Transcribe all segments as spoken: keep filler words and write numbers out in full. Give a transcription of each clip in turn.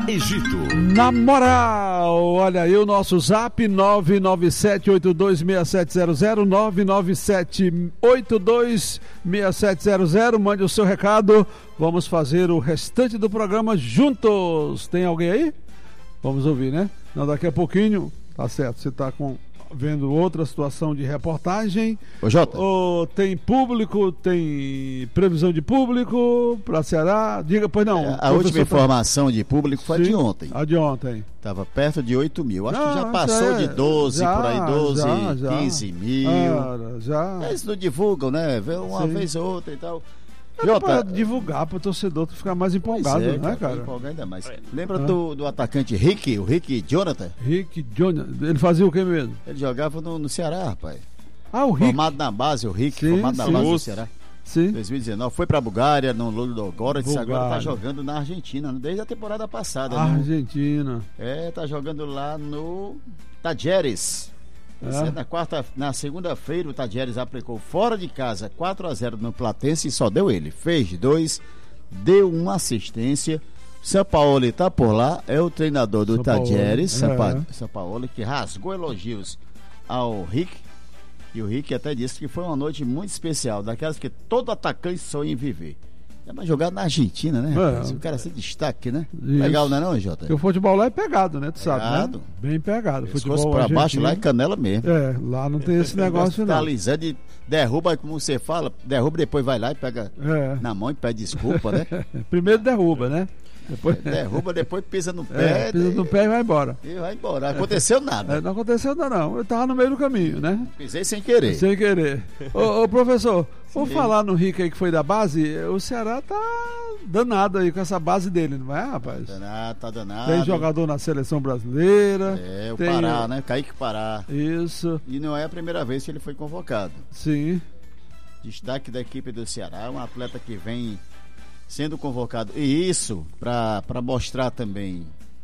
Egito. Na moral, olha aí o nosso zap nove nove sete oito dois seis sete zero zero, nove nove sete oito dois seis sete zero zero, mande o seu recado, vamos fazer o restante do programa juntos. Tem alguém aí? Vamos ouvir, né? Não, daqui a pouquinho, tá certo, você tá com... vendo outra situação de reportagem. Ô Jota, oh, tem público, tem previsão de público para Ceará? Diga, pois não. É, a última informação tá... de público foi a de ontem. A de ontem. Estava perto de oito mil. Acho não, que já passou é, de doze, já, por aí, doze, já, já. quinze mil. Ah, já. Eles não divulgam, né? Vê uma Sim. vez ou outra e tal. Jota, para divulgar para o torcedor ficar mais empolgado, é, né, cara? Empolgar ainda mais. Lembra ah. do, do atacante Rick, o Rick Jonathan? Rick Jonathan. Ele fazia o que mesmo? Ele jogava no, no Ceará, rapaz. Ah, o Rick. Formado na base, o Rick, sim, formado na sim. base do Ceará. Sim. dois mil e dezenove, foi pra Bulgária, no Ludogorets, agora tá jogando na Argentina, desde a temporada passada. Argentina. No, é, tá jogando lá no Tajeres. É. Na, quarta, na segunda-feira o Tajeres aplicou fora de casa quatro a zero no Platense e só deu ele. Fez dois, deu uma assistência. Sampaoli tá por lá, é o treinador do Tajeres, é. Sampaoli, que rasgou elogios ao Rick. E o Rick até disse que foi uma noite muito especial, daquelas que todo atacante sonha em viver. É pra jogar na Argentina, né? É. O cara se destaque, né? Isso. Legal, não é não, Jota? Porque o futebol lá é pegado, né? Tu pegado. sabe, né? Bem pegado. Se fosse pra baixo, lá é canela mesmo. É, lá não tem esse negócio, não. Alisando e derruba, como você fala, derruba, depois vai lá e pega é. na mão e pede desculpa, né? Primeiro derruba, né? Depois... Derruba, depois pisa no pé. É, pisa no pé e vai embora. E vai embora. Aconteceu nada. É, não aconteceu nada, não. Eu tava no meio do caminho, né? Pisei sem querer. Sem querer. ô, ô, professor, vamos falar no Rick aí que foi da base. O Ceará tá danado aí com essa base dele, não é, rapaz? Tá danado, tá danado. Tem jogador na seleção brasileira. É, o tem... Pará, né? Kaique Pará. Isso. E não é a primeira vez que ele foi convocado. Sim. Destaque da equipe do Ceará, um atleta que vem sendo convocado, e isso para mostrar também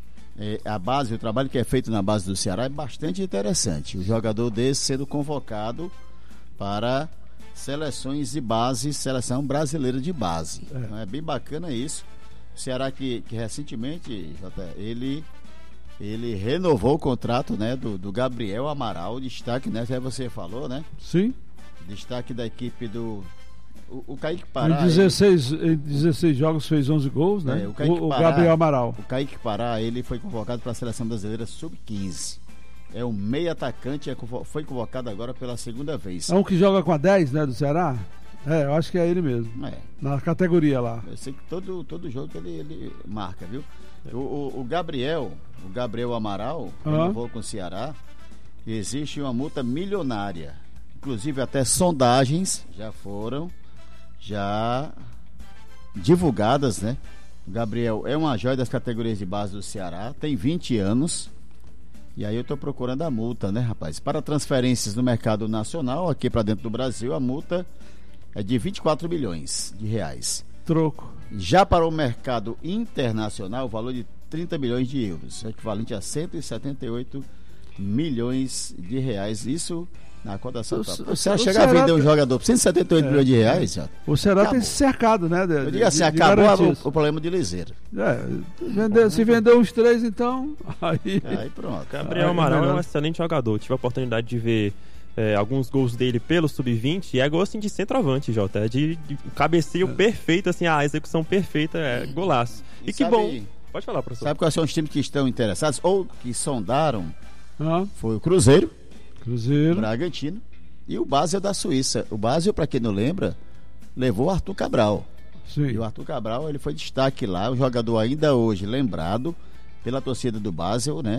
é, a base, o trabalho que é feito na base do Ceará é bastante interessante. O jogador desse sendo convocado para seleções de base, seleção brasileira de base. É, então é bem bacana isso. O Ceará que, que recentemente, ele ele renovou o contrato, né, do, do Gabriel Amaral, destaque, né, que você falou, né? Sim. Destaque da equipe do O, o Kaique Pará. Em dezesseis, ele... em dezesseis jogos fez onze gols, né? É, o, o, o Pará, Gabriel Amaral. O Kaique Pará, ele foi convocado para a seleção brasileira sub quinze. É um meio atacante, é, foi convocado agora pela segunda vez. É um que joga com a dez, né, do Ceará? É, eu acho que é ele mesmo. É. Na categoria lá. Eu sei que todo, todo jogo ele, ele marca, viu? O, o, o Gabriel, o Gabriel Amaral, renovou com o Ceará, e existe uma multa milionária. Inclusive até sondagens já foram já divulgadas, né? O Gabriel é uma joia das categorias de base do Ceará, tem vinte anos, e aí eu tô procurando a multa, né, rapaz? Para transferências no mercado nacional, aqui para dentro do Brasil, a multa é de vinte e quatro milhões de reais. Troco. Já para o mercado internacional, o valor de trinta milhões de euros, equivalente a cento e setenta e oito milhões de reais. Isso na cotação. Você vai chegar a vender um jogador por cento e setenta e oito é, milhões de reais, já? O Ceará acabou. Tem cercado, né? De, Eu digo assim, de, acabou o, o problema de Liseiro. É, vender, se vender uns três, então, aí... Aí pronto. Gabriel Amaral é um excelente jogador. Tive a oportunidade de ver é, alguns gols dele pelo sub vinte e é gol assim, de centroavante, Jota. É de, de cabeceio é. perfeito, assim, a execução perfeita, é golaço. E, e que sabe, bom. Pode falar, professor. Sabe quais são os times que estão interessados ou que sondaram? Ah. Foi o Cruzeiro. Cruzeiro, Bragantino e o Basel da Suíça. O Basel, para quem não lembra, levou o Arthur Cabral. Sim. E o Arthur Cabral, ele foi destaque lá, um jogador ainda hoje lembrado pela torcida do Basel, né?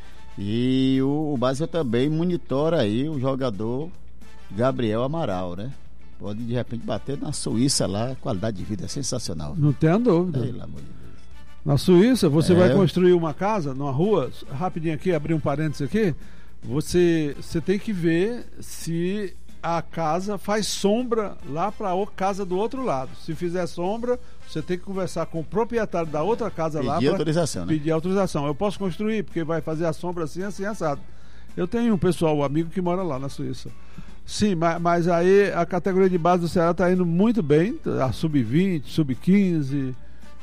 E o, o Basel também monitora aí o jogador Gabriel Amaral, né? Pode de repente bater na Suíça lá, a qualidade de vida é sensacional. Não tenha dúvida. Pelo amor de Deus. Na Suíça, você é. vai construir uma casa numa rua, rapidinho aqui, abrir um parênteses aqui. Você, você tem que ver se a casa faz sombra lá para a casa do outro lado. Se fizer sombra, você tem que conversar com o proprietário da outra casa pedir lá. Pedir autorização, né? Pedir autorização. Eu posso construir, porque vai fazer a sombra assim, assim, assado. Eu tenho um pessoal, um amigo que mora lá na Suíça. Sim, mas, mas aí a categoria de base do Ceará está indo muito bem. A sub vinte, sub quinze.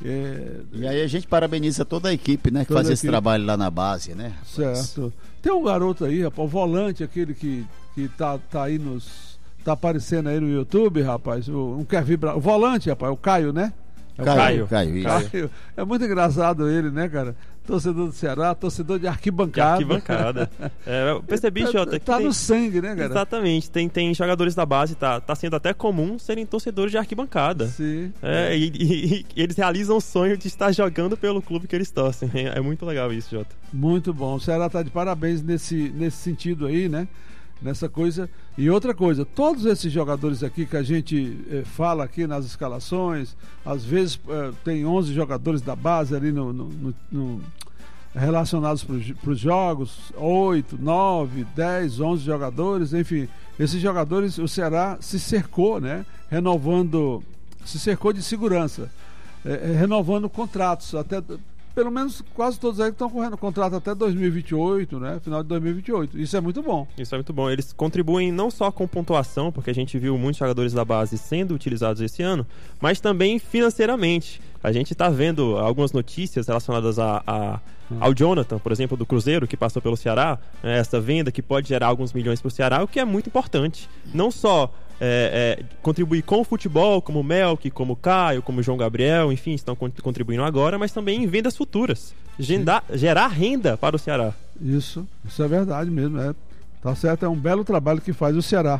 É, e aí a gente parabeniza toda a equipe, né? Que faz esse trabalho lá na base, né? Rapaz? Certo. Tem um garoto aí, rapaz, o volante, aquele que, que tá, tá aí nos... Tá aparecendo aí no YouTube, rapaz. O, não quer vibrar. O volante, rapaz, o Caio, né? É o Caio, Caio, Caio, Caio. É muito engraçado ele, né, cara? Torcedor do Ceará, torcedor de arquibancada. De arquibancada. É, eu percebi, Jota, que tá tem... no sangue, né, cara? Exatamente. Tem, tem jogadores da base, tá, tá sendo até comum serem torcedores de arquibancada. Sim. É, e, e, e eles realizam o sonho de estar jogando pelo clube que eles torcem. É muito legal isso, Jota. Muito bom. O Ceará tá de parabéns nesse, nesse sentido aí, né? Nessa coisa. E outra coisa, todos esses jogadores aqui que a gente eh, fala aqui nas escalações, às vezes eh, tem onze jogadores da base ali no, no, no, no relacionados para os jogos, oito, nove, dez, onze jogadores, enfim, esses jogadores, o Ceará se cercou, né? Renovando, se cercou de segurança, eh, renovando contratos, até... Pelo menos quase todos aí que estão correndo contrato até dois mil e vinte e oito, né? Final de dois mil e vinte e oito. Isso é muito bom. Isso é muito bom. Eles contribuem não só com pontuação, porque a gente viu muitos jogadores da base sendo utilizados esse ano, mas também financeiramente. A gente está vendo algumas notícias relacionadas a, a, hum. ao Jonathan, por exemplo, do Cruzeiro, que passou pelo Ceará, né? Essa venda que pode gerar alguns milhões para o Ceará, o que é muito importante. Não só É, é, contribuir com o futebol, como o Melk, como o Caio, como o João Gabriel, enfim, estão contribuindo agora, mas também em vendas futuras. Gerar, gerar renda para o Ceará. Isso, isso é verdade mesmo. É, tá certo, é um belo trabalho que faz o Ceará.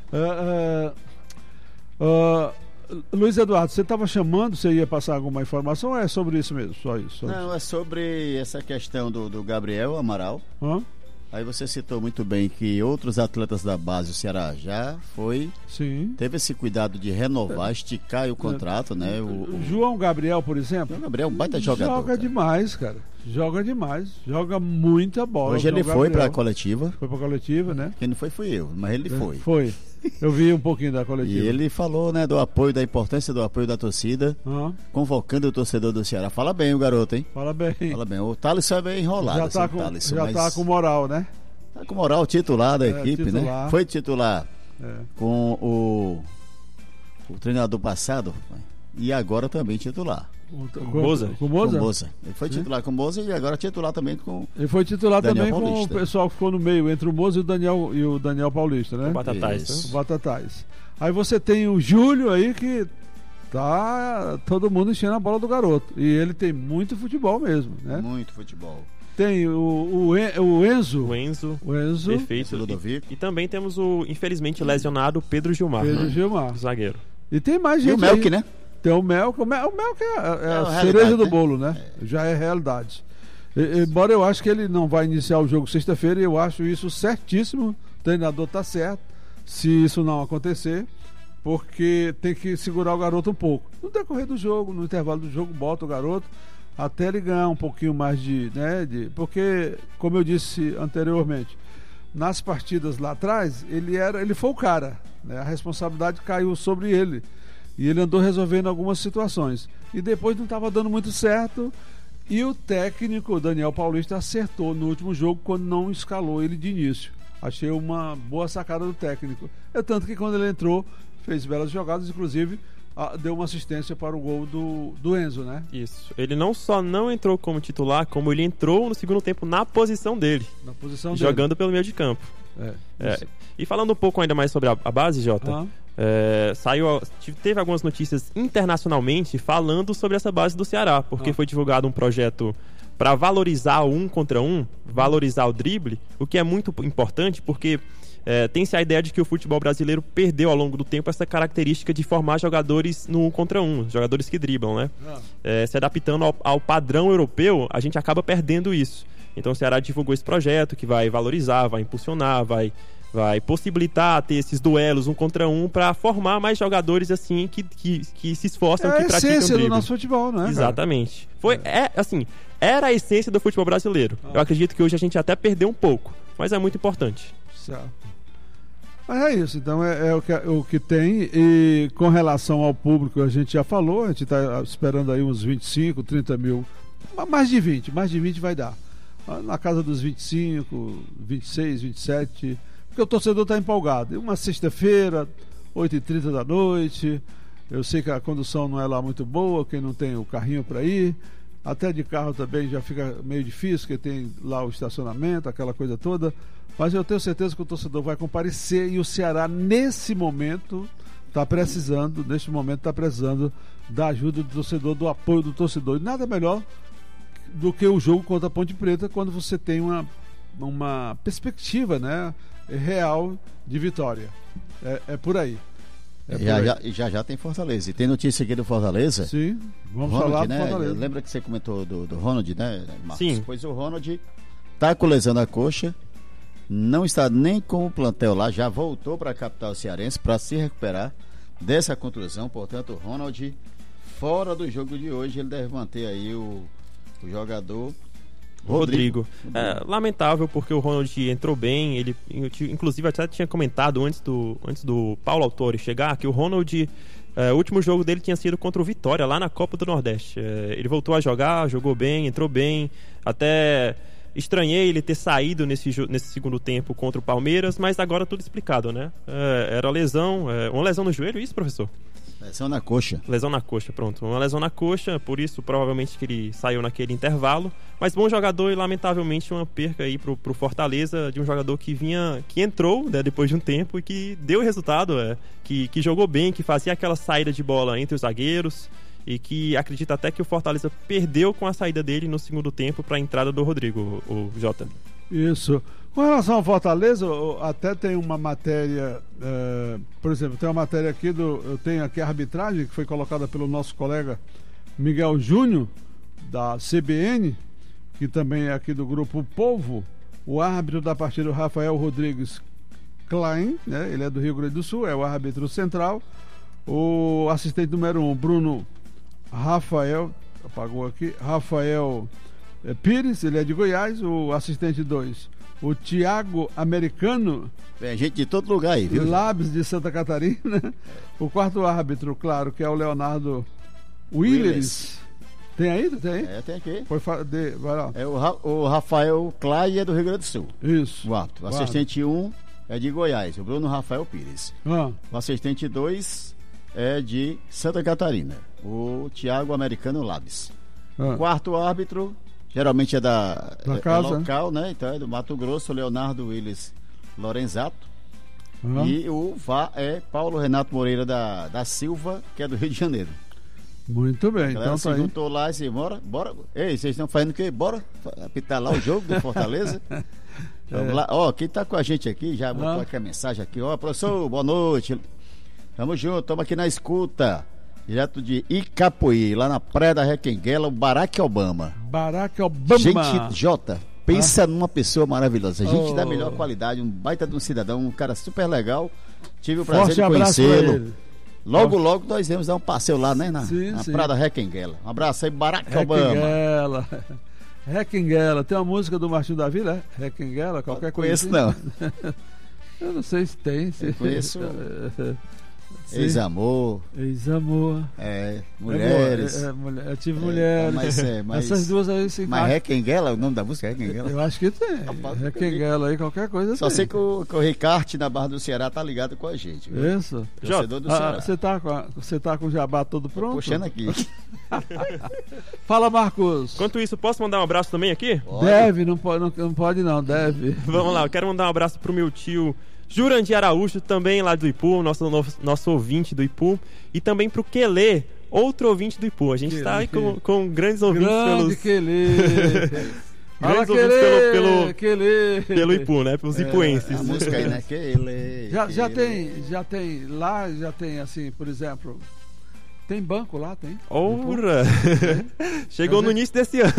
Uh, uh, uh, Luiz Eduardo, você estava chamando, você ia passar alguma informação ou é sobre isso mesmo? Só isso? Só Não, isso. é sobre essa questão do, do Gabriel Amaral. Hã? Aí você citou muito bem que outros atletas da base do Ceará já foi, Sim. teve esse cuidado de renovar, é. esticar o contrato, é. né? O, o João Gabriel, por exemplo, o Gabriel é um baita jogador. Joga cara. demais, cara. Joga demais. Joga muita bola. Hoje ele foi para a coletiva. Foi para a coletiva, né? Quem não foi fui eu, mas ele foi. Foi. Eu vi um pouquinho da coletiva. E ele falou, né, do apoio, da importância do apoio da torcida, uhum. convocando o torcedor do Ceará. Fala bem o garoto, hein? Fala bem. Fala bem. O Thaleson é bem enrolado. Já tá, assim, com, Thaleson, já mas... tá com moral, né? Tá com moral, titular da é, equipe, titular. né? Foi titular é. com o, o treinador passado e agora também titular. Com, com, com Moza? Com Moza? Com Moza. Ele foi titular Sim. com o Moza e agora titular também com Ele foi titular Daniel também Paulista. com o pessoal que ficou no meio, entre o Moza e o Daniel, e o Daniel Paulista, né? O Batatais. Né? O Batatais. Aí você tem o Júlio aí que tá todo mundo enchendo a bola do garoto. E ele tem muito futebol mesmo, né? Muito futebol. Tem o, o, en, o Enzo. O Enzo. O Enzo. Perfeito. Ludovico. E, e também temos o, infelizmente, lesionado Pedro Gilmar. Pedro né? Gilmar. O zagueiro. E tem mais gente. E o Melk, aí. né? Tem o Melk. O Melk, o Melk é, é, é a cereja cereja do né? bolo, né? É. Já é realidade. E, embora eu acho que ele não vai iniciar o jogo sexta-feira, e eu acho isso certíssimo. O treinador tá certo. Se isso não acontecer, porque tem que segurar o garoto um pouco. No decorrer do jogo, no intervalo do jogo, bota o garoto até ele ganhar um pouquinho mais de, né, de, porque, como eu disse anteriormente, nas partidas lá atrás, ele era, ele foi o cara, né, a responsabilidade caiu sobre ele e ele andou resolvendo algumas situações e depois não estava dando muito certo e o técnico Daniel Paulista acertou no último jogo quando não escalou ele de início. Achei uma boa sacada do técnico. É tanto que quando ele entrou, fez belas jogadas, inclusive deu uma assistência para o gol do, do Enzo, né? Isso. Ele não só não entrou como titular, como ele entrou no segundo tempo na posição dele. Na posição jogando dele. Pelo meio de campo. É, é. E falando um pouco ainda mais sobre a, a base, Jota, ah. é, saiu, teve algumas notícias internacionalmente falando sobre essa base do Ceará, porque ah. foi divulgado um projeto para valorizar o um contra um, valorizar o drible, o que é muito importante porque É, tem-se a ideia de que o futebol brasileiro perdeu ao longo do tempo essa característica de formar jogadores no um contra um, jogadores que driblam, né? É, se adaptando ao, ao padrão europeu, a gente acaba perdendo isso. Então o Ceará divulgou esse projeto que vai valorizar, vai impulsionar, vai, vai possibilitar ter esses duelos um contra um para formar mais jogadores assim que, que, que se esforçam, é que praticam drible. É a essência do nosso futebol, né? Exatamente. Foi, é. É, assim, era a essência do futebol brasileiro. Ah. Eu acredito que hoje a gente até perdeu um pouco, mas é muito importante. Certo. Mas é isso, então é, é, o que, é o que tem. E com relação ao público, a gente já falou, a gente está esperando aí uns vinte e cinco, trinta mil, mais de vinte, mais de vinte vai dar. Na casa dos vinte e cinco, vinte e seis, vinte e sete, porque o torcedor está empolgado. Uma sexta-feira, oito e trinta da noite, Eu sei que a condução não é lá muito boa, quem não tem o carrinho para ir, até de carro também já fica meio difícil, porque tem lá o estacionamento, aquela coisa toda. Mas eu tenho certeza que o torcedor vai comparecer e o Ceará, nesse momento, está precisando, neste momento, está precisando da ajuda do torcedor, do apoio do torcedor. E nada melhor do que o jogo contra a Ponte Preta, quando você tem uma, uma perspectiva, né, real de vitória. É, é por aí. É já, por aí. Já, já já tem Fortaleza. E tem notícia aqui do Fortaleza? Sim, vamos Ronald, falar do né? Fortaleza. Lembra que você comentou do, do Ronald, né, Marcos? Sim. Pois o Ronald está com lesão na coxa, não está nem com o plantel lá, já voltou para a capital cearense para se recuperar dessa contusão. Portanto, o Ronald fora do jogo de hoje, ele deve manter aí o, o jogador Rodrigo. Rodrigo. É, lamentável, porque o Ronald entrou bem. Ele, inclusive, até tinha comentado antes do, antes do Paulo Autori chegar que o Ronald, é, o último jogo dele tinha sido contra o Vitória, lá na Copa do Nordeste. É, ele voltou a jogar, jogou bem, entrou bem. Até estranhei ele ter saído nesse, nesse segundo tempo contra o Palmeiras, mas agora tudo explicado, né? É, era lesão, é, uma lesão no joelho, isso, professor? Lesão na coxa. Lesão na coxa, pronto. Uma lesão na coxa, por isso provavelmente que ele saiu naquele intervalo. Mas bom jogador e lamentavelmente uma perca aí pro, pro Fortaleza de um jogador que vinha, que entrou, né, depois de um tempo e que deu resultado, é, que, que jogou bem, que fazia aquela saída de bola entre os zagueiros e que acredita até que o Fortaleza perdeu com a saída dele no segundo tempo para a entrada do Rodrigo, o, o Jota. Isso. Com relação ao Fortaleza, até tem uma matéria, é, por exemplo, tem uma matéria aqui do, eu tenho aqui a arbitragem que foi colocada pelo nosso colega Miguel Júnior da C B N, que também é aqui do grupo Povo. O árbitro da partida, o Rafael Rodrigues Klein, né? Ele é do Rio Grande do Sul, é o árbitro central. O assistente número um, Bruno Rafael, apagou aqui, Rafael é, Pires, ele é de Goiás. O assistente dois, o Tiago Americano, tem gente de todo lugar aí, viu? Labs de Santa Catarina. O quarto árbitro, claro, que é o Leonardo Willis. Tem aí? Tem aí? É, tem aqui. Foi fa- de, vai lá. É o, Ra- o Rafael Clay é do Rio Grande do Sul. Isso. O árbitro. O assistente um é de Goiás, o Bruno Rafael Pires. Ah. O assistente dois é de Santa Catarina, o Tiago Americano Labs. Ah. O quarto árbitro geralmente é da, Da é, casa, é local, né? Então é do Mato Grosso, Leonardo Willis Lorenzato. Ah. E o V A é Paulo Renato Moreira da, da Silva, que é do Rio de Janeiro. Muito bem, A galera então se tá aí. juntou lá e disse, bora, bora. Ei, vocês estão fazendo o quê? Bora apitar lá o jogo do Fortaleza. Vamos lá. Ó, quem tá com a gente aqui, já botou Ah. aqui a mensagem aqui. Ó, professor, boa noite. Tamo junto, estamos aqui na escuta. Direto de Icapuí, lá na praia da Requenguela, o Barack Obama. Barack Obama. Gente, Jota, pensa ah. numa pessoa maravilhosa. Gente oh. da melhor qualidade, um baita de um cidadão, um cara super legal. Tive o prazer Forte de abraço pra conhecê-lo. ele. Logo, logo nós vamos dar um passeio lá, né? Na, Sim, na sim. praia da Requenguela. Um abraço aí, Barack Obama. Requenguela. Requenguela. Tem uma música do Martinho da Vila, é? Requenguela, qualquer Não coisa. conheço, assim. não. Eu não sei se tem. Se... Eu conheço. Sim. Ex-amor. Ex-amor. É, mulheres. É, é, mulher, eu tive É, mulheres. mas é, mas- Essas duas aí se Mas Requenguela, o nome da música é Requenguela? Eu acho que tem. Rapaz, Requenguela aí, qualquer coisa Só tem. sei que o, que o Ricarte na Barra do Ceará tá ligado com a gente. Viu? Isso. Torcedor do Ah, Ceará. você tá, com a- você tá com o jabá todo pronto? Puxando aqui. Fala, Marcos. Enquanto isso, posso mandar um abraço também aqui? Pode. Deve, não pode, não, não pode não, deve. Vamos lá, eu quero mandar um abraço pro meu tio Jurandir Araújo, também lá do Ipu, nosso, nosso, nosso ouvinte do Ipu, e também pro Quelê, outro ouvinte do Ipu. A gente está aí com, com grandes ouvintes Grande pelos, Quelê. Fala, grandes ouvintes Quelê. pelo, pelo, Quelê. pelo Ipu, né? Pelos ipuenses. A música aí, né? Que ele, Já, que já ele. tem, já tem, lá já tem assim, por exemplo, tem banco lá, tem? Ora! Chegou no início desse ano.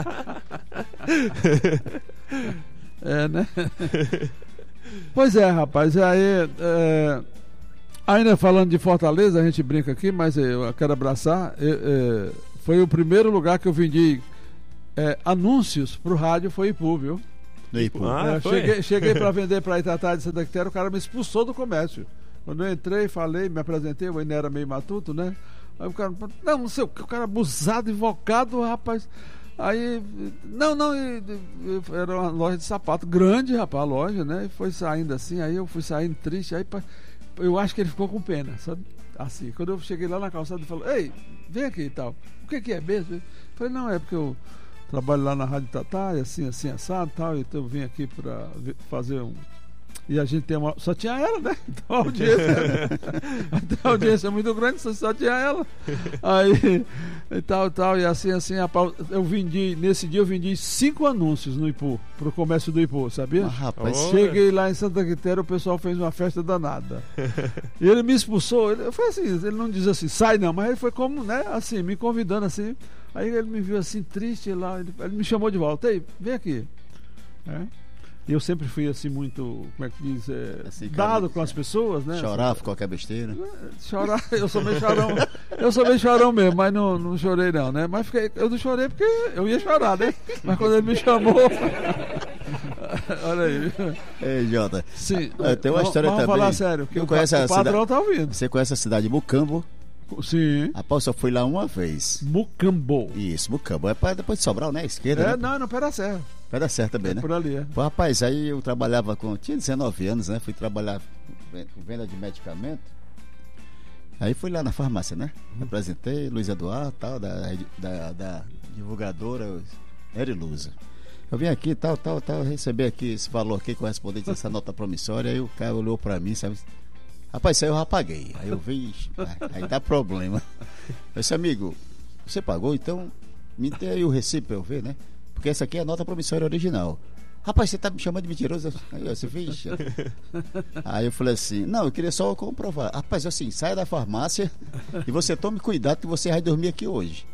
É, né? Pois é, rapaz, aí é, ainda falando de Fortaleza, a gente brinca aqui, mas eu quero abraçar, é, é, foi o primeiro lugar que eu vendi é, anúncios pro rádio, foi Ipu, viu? Do Ipu. Ah, É, foi? cheguei cheguei para vender para Itatá de Santa Quitéria, o cara me expulsou do comércio. Quando eu entrei, falei, me apresentei, eu ainda era meio matuto, né? Aí o cara, não, não sei o que, o cara abusado, invocado, rapaz. Aí, não, não, e- e- era uma loja de sapato grande, rapaz, a loja, né? E foi saindo assim, aí eu fui saindo triste, aí pa- eu acho que ele ficou com pena, sabe? assim. Quando eu cheguei lá na calçada, ele falou, ei, vem aqui e tal. O que, que é mesmo? Eu falei, não, é porque eu trabalho lá na Rádio Tatá, e assim, assim, assado e tal, então eu vim aqui para fazer um... E a gente tem uma... Só tinha ela, né? Então a audiência... então, a audiência é muito grande, só, só tinha ela. Aí, e tal, tal, e assim, assim, a pau... eu vendi... Nesse dia eu vendi cinco anúncios no Ipu, pro comércio do Ipu, sabia? Mas, rapaz... Cheguei lá em Santa Quitéria, o pessoal fez uma festa danada. E ele me expulsou, ele, foi assim, ele não diz assim, sai não, mas ele foi como, né, assim, me convidando assim. Aí ele me viu assim, triste lá, ele, ele me chamou de volta, ei, vem aqui. É. Eu sempre fui assim muito, como é que diz, é, assim, dado com as pessoas, né? Chorava assim, qualquer besteira. Chorar, eu sou meio chorão, eu sou meio chorão mesmo, mas não, não chorei não, né? Mas fiquei, eu não chorei porque eu ia chorar, né? Mas quando ele me chamou, olha aí. Ei, Jota. Sim. Tem uma história vamos também. Vamos falar sério, porque o, conhece o a padrão cidade... tá ouvindo. Você conhece a cidade de Mucambo? Sim. Rapaz, só fui lá uma vez. Mucambo. Isso, Mucambo. É pra depois de Sobral, né? Esquerda. É, né? não, não, Pé da Serra. Pé da Serra também, é né? Por ali, é. Pô, rapaz, aí eu trabalhava com... Tinha dezenove anos, né? Fui trabalhar com venda de medicamento. Aí fui lá na farmácia, né? Hum. Apresentei, Luiz Eduardo, tal, da, da, da divulgadora Erilusa. Eu vim aqui, tal, tal, tal, recebi aqui esse valor aqui correspondente a essa nota promissória. Aí o cara olhou pra mim, sabe? Rapaz, isso aí eu já paguei. Aí eu vi, aí dá problema. Eu disse, amigo, você pagou, então me dê aí o recibo pra eu ver, né? Porque essa aqui é a nota promissória original. Rapaz, você tá me chamando de mentiroso? Aí eu disse, vixe. Aí eu falei assim, não, eu queria só comprovar. Rapaz, assim, saia da farmácia e você tome cuidado que você vai dormir aqui hoje.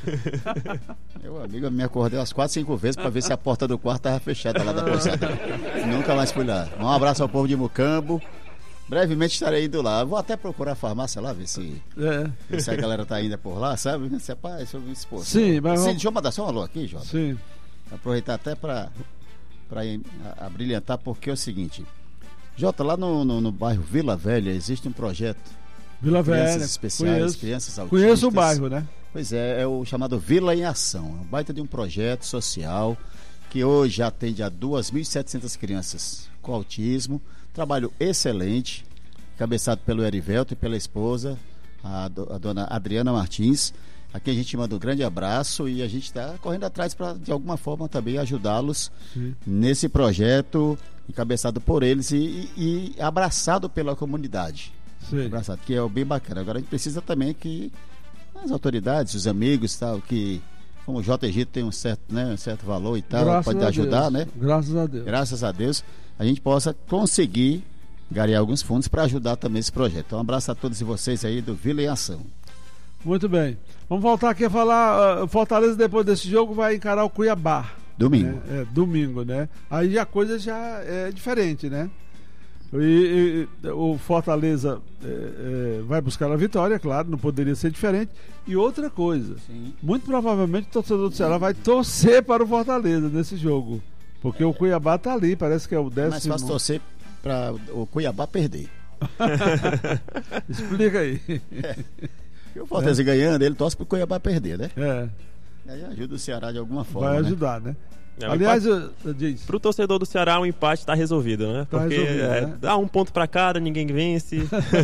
Meu amigo, eu me acordei umas quatro, cinco vezes pra ver se a porta do quarto tava fechada lá da pousada. Nunca mais fui lá. Um abraço ao povo de Mucambo. Brevemente estarei indo lá. Vou até procurar a farmácia lá, ver se, é. ver se a galera tá ainda por lá, sabe? Se é pai, se eu me expor. Sim, mas Sim, vamos... deixa eu mandar só um alô aqui, Jota. Sim. Aproveitar até para a, a brilhantar, porque é o seguinte, Jota, lá no, no, no bairro Vila Velha existe um projeto. Vila crianças Velha. especiais, Conheço. crianças autistas. Conheço o bairro, né? Pois é, é o chamado Vila em Ação. É um baita de um projeto social que hoje atende a duas mil e setecentas crianças com autismo. Trabalho excelente, cabeçado pelo Erivelto e pela esposa, a, do, a dona Adriana Martins. Aqui a gente manda um grande abraço e a gente está correndo atrás para, de alguma forma, também ajudá-los Sim. nesse projeto, encabeçado por eles e, e, e abraçado pela comunidade. Sim. Abraçado, que é bem bacana. Agora a gente precisa também que as autoridades, os amigos, tal, que como o J. Egito tem um certo, né, um certo valor e tal, Graças pode ajudar, né? Graças a Deus. Graças a Deus, a gente possa conseguir garear alguns fundos para ajudar também esse projeto. Então, um abraço a todos vocês aí do Vila em Ação. Muito bem. Vamos voltar aqui a falar. Uh, Fortaleza, depois desse jogo, vai encarar o Cuiabá. Domingo. Né? É, domingo, né? Aí a coisa já é diferente, né? E, e o Fortaleza é, é, vai buscar a vitória, claro, não poderia ser diferente. E outra coisa, Sim. muito provavelmente o torcedor do Ceará vai torcer para o Fortaleza nesse jogo. Porque é. o Cuiabá tá ali, parece que é o décimo. Mas fácil torcer para o Cuiabá perder. Explica aí. É. E o Fortaleza é. ganhando, ele torce para o Cuiabá perder, né? É. Aí ajuda o Ceará de alguma forma. Vai ajudar, né? né? É, Aliás, eu, eu diz. Pro torcedor do Ceará, o empate está resolvido, né? Tá Porque resolvido, é, né? dá um ponto para cada, ninguém vence.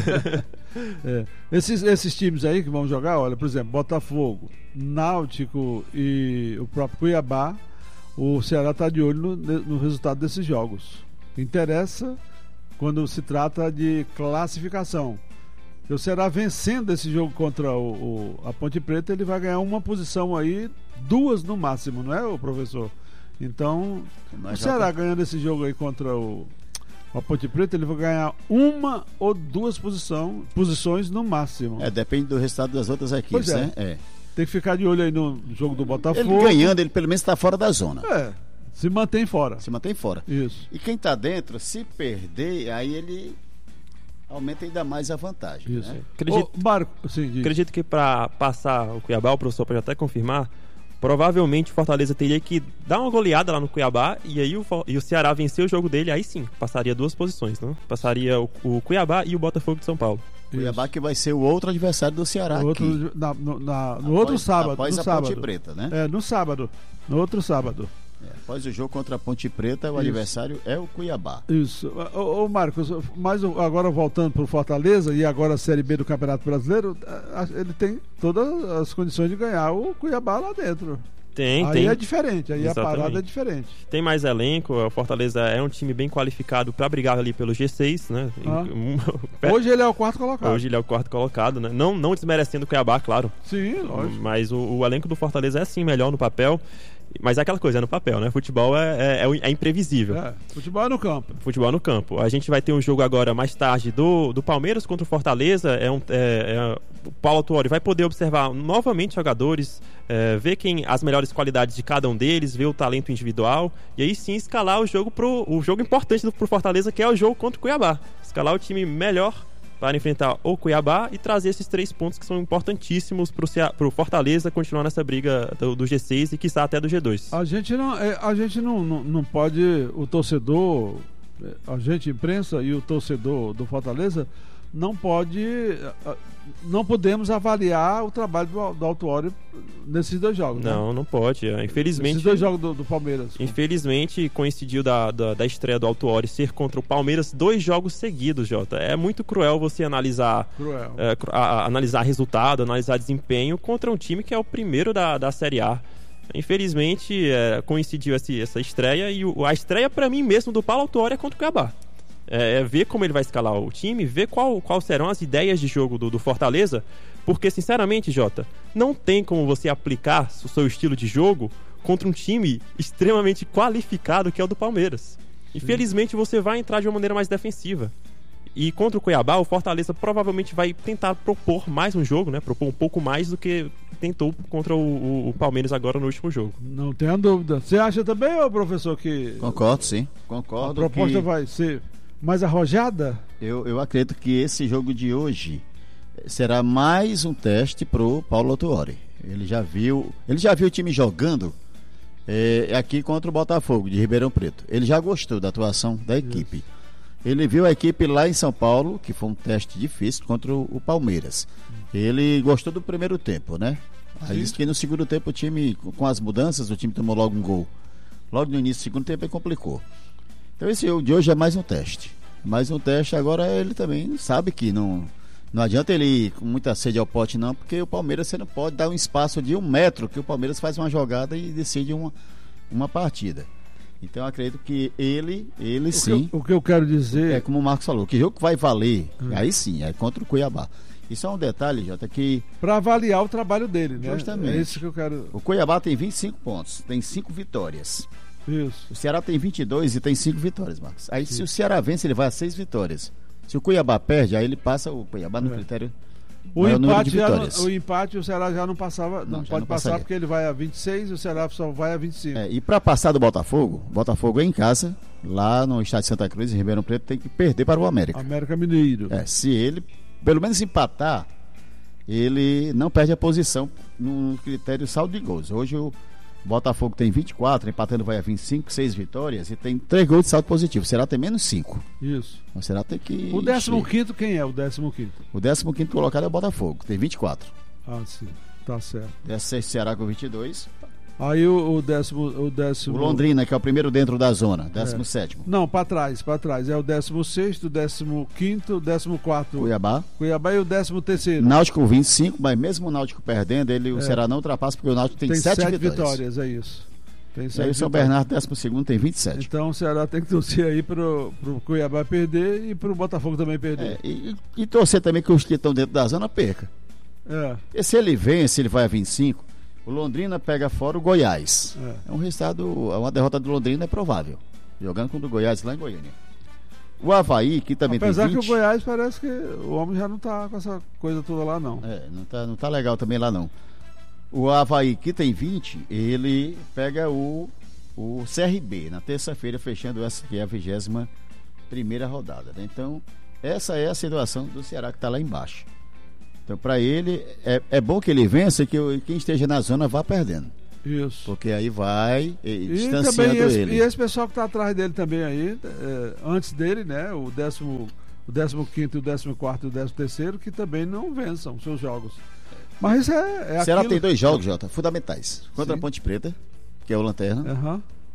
é. esses, esses times aí que vão jogar, olha, por exemplo, Botafogo, Náutico e o próprio Cuiabá, o Ceará está de olho no, no resultado desses jogos. Interessa quando se trata de classificação. O Ceará vencendo esse jogo contra o, o, a Ponte Preta, ele vai ganhar uma posição aí, duas no máximo, não é, o professor? Então, Mas o Ceará tá... ganhando esse jogo aí contra o, a Ponte Preta, ele vai ganhar uma ou duas posição, posições no máximo. É, depende do resultado das outras equipes, é. né? É. Tem que ficar de olho aí no jogo do Botafogo. Ele ganhando, ele pelo menos está fora da zona. É, se mantém fora. Se mantém fora. Isso. E quem está dentro, se perder, aí ele aumenta ainda mais a vantagem. Isso. Né? Acredito, Ô, Marco, sim, acredito que para passar o Cuiabá, o professor pode até confirmar, provavelmente o Fortaleza teria que dar uma goleada lá no Cuiabá e aí o, e o Ceará vencer o jogo dele, aí sim, passaria duas posições, não? Passaria o, o Cuiabá e o Botafogo de São Paulo. Cuiabá que vai ser o outro adversário do Ceará no aqui. Outro, na, no na, no após, outro sábado. Após no a sábado. Ponte Preta, né? É, no sábado. No outro sábado. É, Após o jogo contra a Ponte Preta, o Isso. adversário é o Cuiabá. Isso. Ô, ô Marcos, mas agora voltando para o Fortaleza e agora a Série B do Campeonato Brasileiro, ele tem todas as condições de ganhar o Cuiabá lá dentro. Tem, aí tem. é diferente, aí Exatamente. A parada é diferente. Tem mais elenco, o Fortaleza é um time bem qualificado para brigar ali pelo G seis, né? Ah. Hoje ele é o quarto colocado. Hoje ele é o quarto colocado, né? Não, não desmerecendo o Cuiabá, claro. Sim, lógico. Mas o, o elenco do Fortaleza é sim melhor no papel. Mas é aquela coisa, é no papel, né? Futebol é, é, é imprevisível. É, futebol é no campo. Futebol é no campo. A gente vai ter um jogo agora mais tarde do, do Palmeiras contra o Fortaleza. É um, é, é, o Paulo Autuori vai poder observar novamente jogadores, é, ver quem, as melhores qualidades de cada um deles, ver o talento individual e aí sim escalar o jogo pro, o jogo importante do, pro Fortaleza, que é o jogo contra o Cuiabá. Escalar o time melhor para enfrentar o Cuiabá e trazer esses três pontos que são importantíssimos para o Fortaleza continuar nessa briga do, do G seis e quiçá até do G dois. A gente não, a gente não, não, não pode, o torcedor, a gente, imprensa e o torcedor do Fortaleza não pode, não podemos avaliar o trabalho do, do Autuori nesses dois jogos. Não, né? Não pode. Infelizmente. Esses dois jogos do, do Palmeiras. Infelizmente coincidiu da, da, da estreia do Autuori ser contra o Palmeiras dois jogos seguidos, Jota. É muito cruel você analisar, cruel. É, a, a, analisar resultado, analisar desempenho contra um time que é o primeiro da, da Série A. Infelizmente é, coincidiu esse, essa estreia e o, a estreia para mim mesmo do Paulo Autuori é contra o Cuiabá. É, é ver como ele vai escalar o time, ver qual, qual serão as ideias de jogo do, do Fortaleza, porque sinceramente, Jota, não tem como você aplicar o seu estilo de jogo contra um time extremamente qualificado que é o do Palmeiras. Infelizmente você vai entrar de uma maneira mais defensiva. E contra o Cuiabá, o Fortaleza provavelmente vai tentar propor mais um jogo, né? Propor um pouco mais do que tentou contra o, o, o Palmeiras agora no último jogo. Não tenha dúvida. Você acha também, ô professor, que... Concordo, sim. Concordo. A proposta que... vai ser mais arrojada? Eu, eu acredito que esse jogo de hoje será mais um teste pro Paulo Autuori. Ele já viu, ele já viu o time jogando é, aqui contra o Botafogo de Ribeirão Preto. Ele já gostou da atuação da equipe. Isso. Ele viu a equipe lá em São Paulo, que foi um teste difícil contra o, o Palmeiras. Ele gostou do primeiro tempo, né? Aí disse que no segundo tempo o time, com as mudanças, o time tomou logo um gol. Logo no início do segundo tempo ele complicou. Então esse jogo de hoje é mais um teste. Mais um teste. Agora ele também sabe que não, não adianta ele ir com muita sede ao pote não, porque o Palmeiras você não pode dar um espaço de um metro que o Palmeiras faz uma jogada e decide uma, uma partida. Então eu acredito que ele, ele o sim. Que eu, o que eu quero dizer... É como o Marcos falou, que jogo que vai valer, hum. aí sim, é contra o Cuiabá. Isso é um detalhe, Jota, que... Para avaliar o trabalho dele, né? Justamente. É isso que eu quero... O Cuiabá tem vinte e cinco pontos, tem cinco vitórias. Isso. O Ceará tem vinte e dois e tem cinco vitórias, Marcos. Aí Sim. se o Ceará vence, ele vai a seis vitórias. Se o Cuiabá perde, aí ele passa o Cuiabá no é. critério o empate, já não, o empate o Ceará já não passava, não, não pode não passar porque ele vai a vinte e seis e o Ceará só vai a vinte e cinco. É, e para passar do Botafogo, Botafogo é em casa, lá no estado de Santa Cruz, em Ribeirão Preto, tem que perder para o América. América Mineiro. É, se ele pelo menos empatar, ele não perde a posição no critério saldo de gols. Hoje o Botafogo tem vinte e quatro, empatando vai a vinte e cinco, seis vitórias e tem três gols de saldo positivo. O Ceará tem menos cinco. Isso. O Ceará tem que... O décimo quinto, quem é o décimo quinto? O décimo quinto colocado é o Botafogo, tem vinte e quatro. Ah, sim. Tá certo. dezesseis Ceará com vinte e dois. Aí o, o décimo... O décimo... O Londrina, que é o primeiro dentro da zona, décimo sétimo. Não, para trás, para trás. É o décimo sexto, décimo quinto, décimo quarto. Cuiabá. Cuiabá e o décimo terceiro. Náutico vinte e cinco, mas mesmo o Náutico perdendo, ele, é. o Ceará não ultrapassa porque o Náutico tem, tem sete, sete vitórias. vitórias. É isso. Tem e aí o São Bernardo, décimo segundo, tem vinte e sete. Então o Ceará tem que torcer aí pro, pro Cuiabá perder e pro Botafogo também perder. É, e, e torcer também que os que estão dentro da zona perca. É. E se ele vence, ele vai a vinte e cinco. O Londrina pega fora o Goiás. É, é um resultado, uma derrota do Londrina é provável. Jogando contra o Goiás lá em Goiânia. O Avaí, que também Apesar tem vinte... que o Goiás parece que o homem já não tá com essa coisa toda lá, não. É, não tá, não tá legal também lá, não. O Avaí, que tem vinte, ele pega o, o C R B na terça-feira, fechando essa que é a vigésima primeira rodada, né? Então, essa é a situação do Ceará que está lá embaixo. Então, para ele, é, é bom que ele vença e que quem esteja na zona vá perdendo. Isso. Porque aí vai e, e distanciando também esse, ele. E esse pessoal que está atrás dele também aí, é, antes dele, né? O décimo, o décimo quinto, o décimo quarto e o décimo terceiro, que também não vençam seus jogos. Mas isso é, é Ceará aquilo... tem dois jogos, Jota, fundamentais. Contra Sim. a Ponte Preta, que é o Lanterna. Uhum.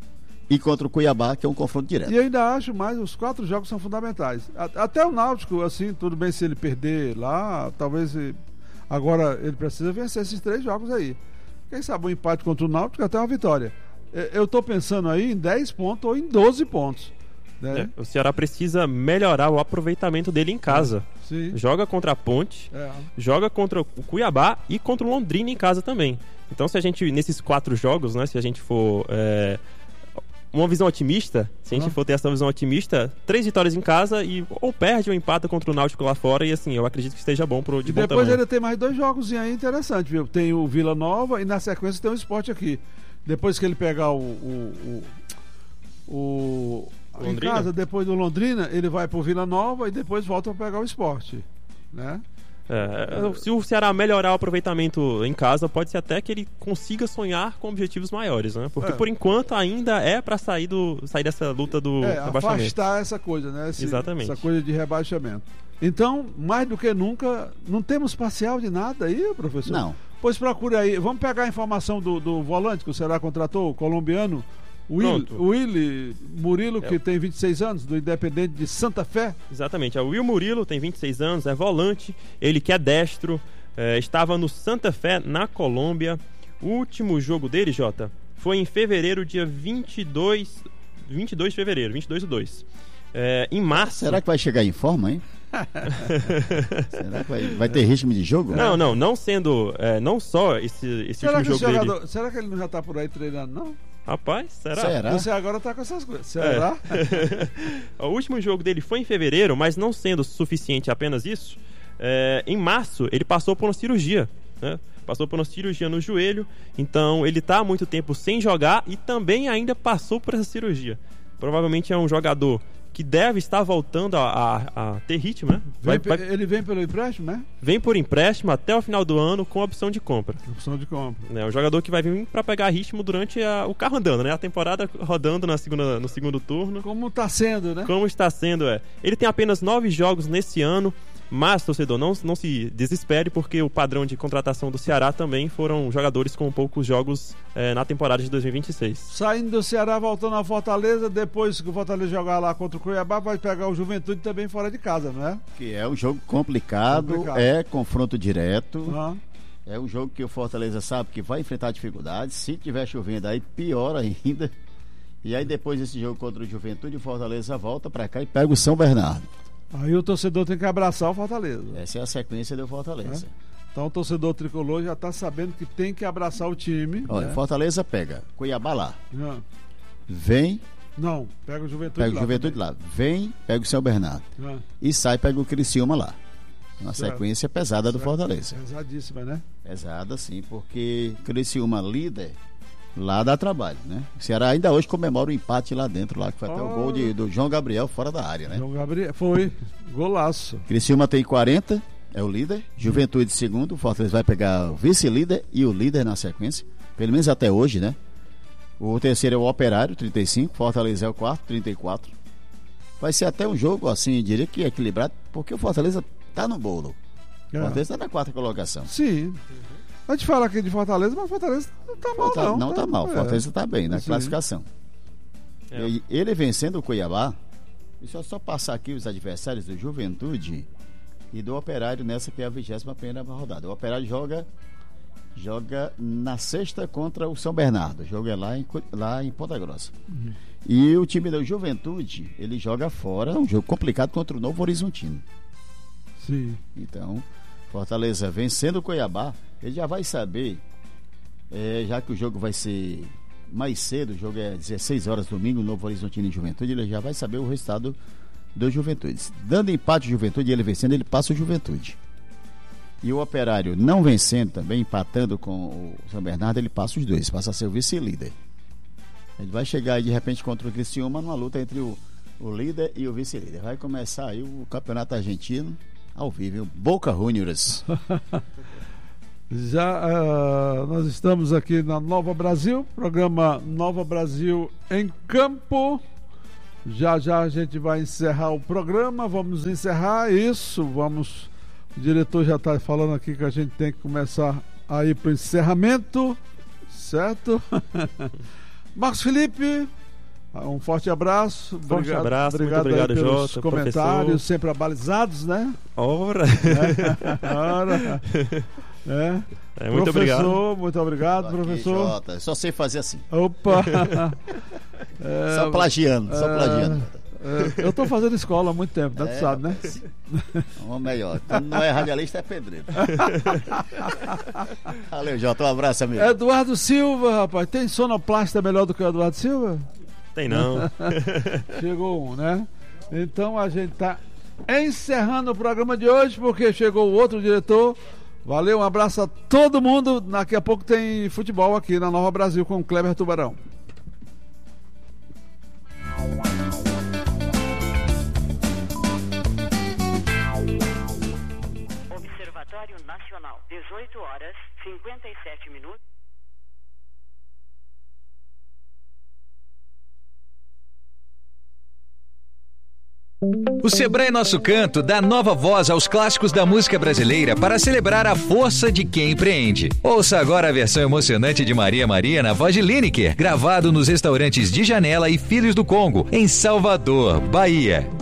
e contra o Cuiabá, que é um confronto direto. E eu ainda acho mais, os quatro jogos são fundamentais. Até o Náutico, assim, tudo bem se ele perder lá, talvez agora ele precisa vencer esses três jogos aí. Quem sabe um empate contra o Náutico até uma vitória. Eu estou pensando aí em dez pontos ou em doze pontos. Né? É, o Ceará precisa melhorar o aproveitamento dele em casa. Sim. Joga contra a Ponte, é. joga contra o Cuiabá e contra o Londrina em casa também. Então, se a gente, nesses quatro jogos, né, se a gente for é, uma visão otimista, se a gente ah. for ter essa visão otimista, três vitórias em casa e ou perde ou empata contra o Náutico lá fora, e assim, eu acredito que esteja bom pro de e bom depois tamanho. Ele tem mais dois jogos aí interessantes, viu? Tem o Vila Nova e na sequência tem o Sport aqui. Depois que ele pegar o... o, o, o em casa, depois do Londrina, ele vai pro Vila Nova e depois volta para pegar o Sport, né? É, se o Ceará melhorar o aproveitamento em casa, pode ser até que ele consiga sonhar com objetivos maiores, né? Porque é. por enquanto ainda é para sair, do, sair dessa luta do é, rebaixamento. Afastar essa coisa, né? Esse, Exatamente. Essa coisa de rebaixamento. Então, mais do que nunca, não temos parcial de nada aí, professor? Não. Pois procure aí. Vamos pegar a informação do, do volante que o Ceará contratou, o colombiano, o Will, Willy Murilo, que é. tem vinte e seis anos, do Independente de Santa Fé. Exatamente, é o Will Murilo, tem vinte e seis anos, é volante, ele que é destro, é, estava no Santa Fé, na Colômbia. O último jogo dele, Jota, foi em fevereiro, dia vinte e dois, vinte e dois de fevereiro, vinte e dois do dois. É, em março... Será que vai chegar em forma, hein? Será que vai, vai ter ritmo de jogo? Não, não, não sendo, é, não só esse, esse será último jogo jogador, dele... Será que ele não já está por aí treinando, não? Rapaz, será? será? Você agora tá com essas coisas. Será? É. O último jogo dele foi em fevereiro, mas não sendo suficiente apenas isso, é, em março ele passou por uma cirurgia, né? Passou por uma cirurgia no joelho, então ele tá há muito tempo sem jogar e também ainda passou por essa cirurgia. Provavelmente é um jogador que deve estar voltando a, a, a ter ritmo, né? Vai, vem, vai... Ele vem pelo empréstimo, né? Vem por empréstimo até o final do ano com opção de compra. Opção de compra. É um jogador que vai vir para pegar ritmo durante a, o carro andando, né? A temporada rodando na segunda, no segundo turno. Como está sendo, né? Como está sendo, é. Ele tem apenas nove jogos nesse ano, mas, torcedor, não, não se desespere, porque o padrão de contratação do Ceará também foram jogadores com poucos jogos é, na temporada de dois mil e vinte e seis. Saindo do Ceará, voltando ao Fortaleza, depois que o Fortaleza jogar lá contra o Cuiabá, vai pegar o Juventude também fora de casa, não é? Que é um jogo complicado, complicado. é confronto direto. Uhum. É um jogo que o Fortaleza sabe que vai enfrentar dificuldades. Se tiver chovendo aí, pior ainda. E aí depois desse jogo contra o Juventude, o Fortaleza volta pra cá e pega o São Bernardo. Aí o torcedor tem que abraçar o Fortaleza. Essa é a sequência do Fortaleza. É? Então o torcedor tricolor já está sabendo que tem que abraçar o time. Olha, né? Fortaleza pega Cuiabá lá. Não. Vem. Não, pega o Juventude pega lá. Pega o Juventude também. lá. Vem, pega o São Bernardo. Não. E sai, pega o Criciúma lá. Uma certo. sequência pesada do certo. Fortaleza. Pesadíssima, né? Pesada, sim, porque Criciúma líder. Lá dá trabalho, né? O Ceará ainda hoje comemora o empate lá dentro, lá que foi oh. até o gol de, do João Gabriel fora da área, né? João Gabriel, foi, golaço. Criciúma tem quarenta, é o líder. Juventude segundo, o Fortaleza vai pegar o vice-líder e o líder na sequência, pelo menos até hoje, né? O terceiro é o Operário, trinta e cinco, Fortaleza é o quarto, trinta e quatro. Vai ser até um jogo, assim, diria que equilibrado, porque o Fortaleza tá no bolo. É. O Fortaleza tá na quarta colocação. Sim. A gente fala aqui de Fortaleza, mas Fortaleza não tá mal, Fortaleza, não. Não tá, tá mal, Fortaleza é. tá bem na Sim. classificação. É. Ele, ele vencendo o Cuiabá, deixa eu só passar aqui os adversários do Juventude e do Operário nessa que é a vigésima primeira rodada. O Operário joga, joga na sexta contra o São Bernardo, o jogo é lá em, lá em Ponta Grossa. Uhum. E o time da Juventude, ele joga fora, um jogo complicado contra o Novo Horizontino. Sim. Então, Fortaleza vencendo o Cuiabá, ele já vai saber, é, já que o jogo vai ser mais cedo, o jogo é dezesseis horas domingo, Novo Horizontino e Juventude, ele já vai saber o resultado do Juventude. Dando empate o Juventude e ele vencendo, ele passa o Juventude. E o Operário não vencendo também, empatando com o São Bernardo, ele passa os dois, passa a ser o vice-líder. Ele vai chegar aí de repente contra o Criciúma numa luta entre o, o líder e o vice-líder. Vai começar aí o campeonato argentino ao vivo, Boca Juniors. Já uh, nós estamos aqui na Nova Brasil, programa Nova Brasil em Campo. Já já a gente vai encerrar o programa, vamos encerrar isso, vamos. O diretor já está falando aqui que a gente tem que começar a ir para o encerramento, certo? Marcos Felipe, Um forte abraço. Forte obrigado, abraço, obrigado, muito obrigado, pelos Jota, comentários, professor. sempre abalizados, né? Ora! É. Ora. É. É, muito professor, obrigado. muito obrigado, Aqui, professor. Jota, só sei fazer assim. Opa! É, só plagiando, só é, plagiando. É, eu estou fazendo escola há muito tempo, né? Tu É, sabe, né? Uma melhor. Quando não é radialista, é pedreiro. Valeu, Jota. Um abraço, amigo. Eduardo Silva, rapaz. Tem sonoplasta melhor do que o Eduardo Silva? Tem não. Chegou um, né? Então a gente tá encerrando o programa de hoje porque chegou o outro diretor. Valeu, um abraço a todo mundo. Daqui a pouco tem futebol aqui na Nova Brasil com o Kleber Tubarão. Observatório Nacional, dezoito horas, cinquenta e sete minutos. O Sebrae Nosso Canto dá nova voz aos clássicos da música brasileira para celebrar a força de quem empreende. Ouça agora a versão emocionante de Maria Maria na voz de Lineker, gravado nos restaurantes de Janela e Filhos do Congo, em Salvador, Bahia.